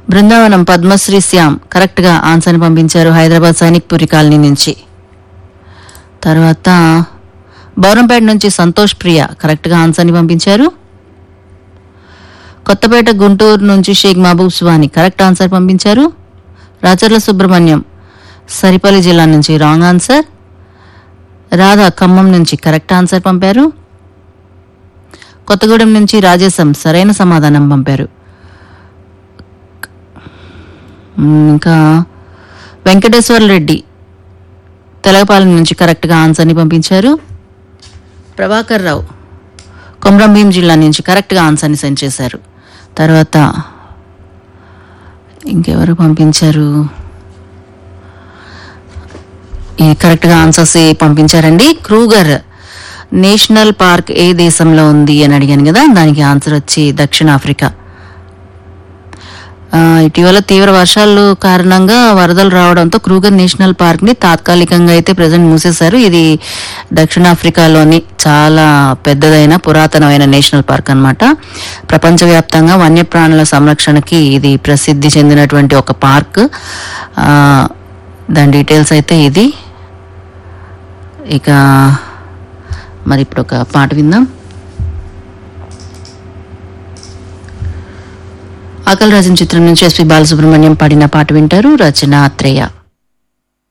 Brindavanam Padmashri Shyam correct గా ఆన్సర్ని పంపించారు హైదరాబాద్ సైనిక్ పురి కాలనీ నుంచి. తర్వాత బౌరంపేట నుంచి సంతోష్ ప్రియ కరెక్ట్ గా ఆన్సర్ని పంపించారు. కొత్తపేట గుంటూరు నుంచి షేక్ మహబూబ్ సుబాని కరెక్ట్ ఆన్సర్ పంపించారు. రాచర్ల సుబ్రహ్మణ్యం సరిపల్లి జిల్లా నుంచి రాంగ్ ఆన్సర్. రాధ ఖమ్మం నుంచి కరెక్ట్ ఆన్సర్ పంపారు. కొత్తగూడెం నుంచి రాజేశం సరైన సమాధానం పంపారు. ఇంకా వెంకటేశ్వర రెడ్డి తెలగపాలెం నుంచి కరెక్ట్గా ఆన్సర్ని పంపించారు. ప్రభాకర్ రావు కొమరంభీం జిల్లా నుంచి కరెక్ట్గా ఆన్సర్ని సెండ్ చేశారు. తర్వాత ఇంకెవరు పంపించారు? ఈ కరెక్ట్గా ఆన్సర్స్ పంపించారండి. క్రూగర్ నేషనల్ పార్క్ ఏ దేశంలో ఉంది అని అడిగాను కదా, దానికి ఆన్సర్ వచ్చి దక్షిణాఫ్రికా. ఇటీవల తీవ్ర వర్షాలు కారణంగా వరదలు రావడంతో క్రూగర్ నేషనల్ పార్క్ ని తాత్కాలికంగా అయితే ప్రజెంట్ మూసేశారు. ఇది దక్షిణాఫ్రికాలోని చాలా పెద్దదైన పురాతనమైన నేషనల్ పార్క్ అన్నమాట. ప్రపంచవ్యాప్తంగా వన్యప్రాణుల సంరక్షణకి ఇది ప్రసిద్ధి చెందినటువంటి ఒక పార్క్. దాని డీటెయిల్స్ అయితే ఇది. ఇక మరి ఇప్పుడు ఒక పాట విందాం. ఆకలి రాజన్ చిత్రం నుంచి ఎస్పి బాలసుబ్రహ్మణ్యం పాడిన పాట వింటారు. రచన ఆత్రేయ.